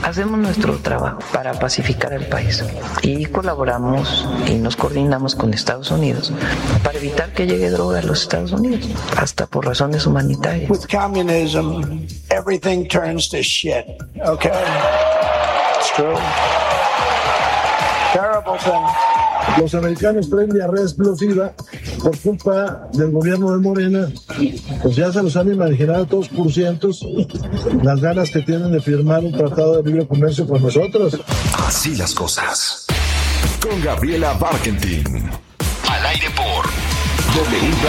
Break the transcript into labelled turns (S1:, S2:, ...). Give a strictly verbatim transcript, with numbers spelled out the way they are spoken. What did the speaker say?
S1: hacemos nuestro trabajo para pacificar el país y colaboramos y nos coordinamos con Estados Unidos para evitar que llegue droga a los Estados Unidos, hasta por razones humanitarias.
S2: With communism, everything turns to shit, okay? It's true. Terrible thing.
S3: Los americanos traen diarrea explosiva por culpa del gobierno de Morena. Pues ya se los han imaginado todos por cientos las ganas que tienen de firmar un tratado de libre comercio con nosotros.
S4: Así las cosas. Con Gabriela Barkentin. Al aire por W